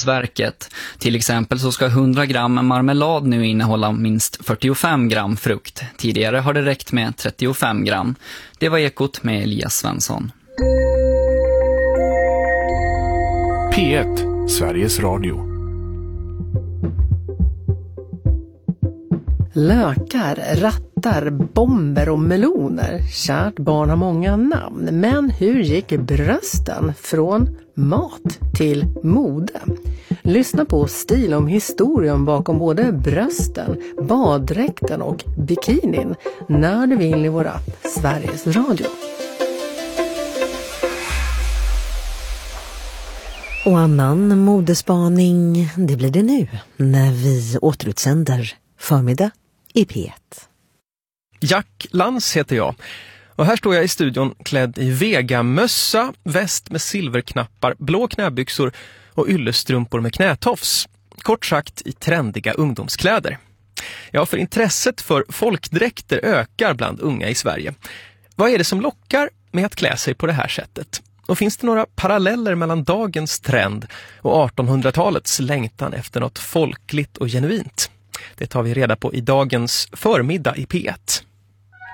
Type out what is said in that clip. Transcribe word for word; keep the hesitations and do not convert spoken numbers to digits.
Livsmedelsverket. Till exempel så ska hundra gram marmelad nu innehålla minst fyrtiofem gram frukt. Tidigare har det räckt med trettiofem gram. Det var Ekot med Elias Svensson. P ett, Sveriges Radio. Lökar, rattar, bomber och meloner. Kärt barn har många namn. Men hur gick brösten från mat till mode? Lyssna på stil om historien bakom både brösten, baddräkten och bikinin när du vill i vår app Sveriges Radio. Och annan modespaning, det blir det nu när vi återutsänder Förmiddag i P ett. Jack Lantz heter jag. Och här står jag i studion klädd i vegamössa, väst med silverknappar, blå knäbyxor och yllestrumpor med knätofs. Kort sagt i trendiga ungdomskläder. Ja, för intresset för folkdräkter ökar bland unga i Sverige. Vad är det som lockar med att klä sig på det här sättet? Och finns det några paralleller mellan dagens trend och artonhundratalets längtan efter något folkligt och genuint? Det tar vi reda på i dagens Förmiddag i P ett.